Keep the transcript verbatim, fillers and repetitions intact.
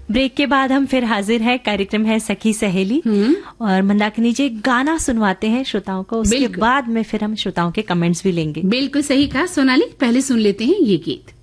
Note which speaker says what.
Speaker 1: Break के बाद हम फिर हाजिर है। कार्यक्रम है सखी सहेली और मंदाकिनी जी गाना सुनवाते हैं श्रोताओं को, उसके बाद में फिर हम श्रोताओं के कमेंट्स भी लेंगे।
Speaker 2: बिल्कुल सही कहा सोनाली, पहले सुन लेते हैं ये गीत।